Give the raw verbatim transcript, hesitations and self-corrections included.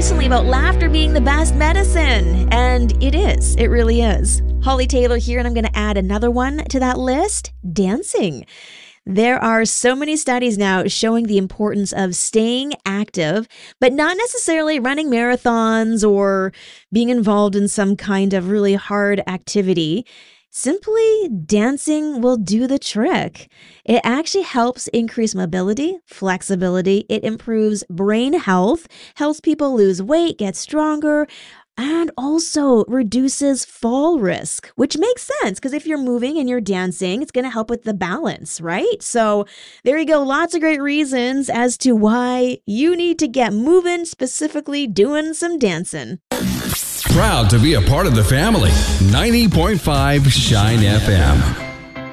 recently about laughter being the best medicine. And it is. It really is. Holly Taylor here, and I'm going to add another one to that list, dancing. There are so many studies now showing the importance of staying active, but not necessarily running marathons or being involved in some kind of really hard activity. Simply dancing will do the trick. It actually helps increase mobility, flexibility. It improves brain health, helps people lose weight, get stronger, and also reduces fall risk, which makes sense because if you're moving and you're dancing, it's going to help with the balance, right? So there you go. Lots of great reasons as to why you need to get moving, specifically doing some dancing. Proud to be a part of the family. ninety point five Shine F M.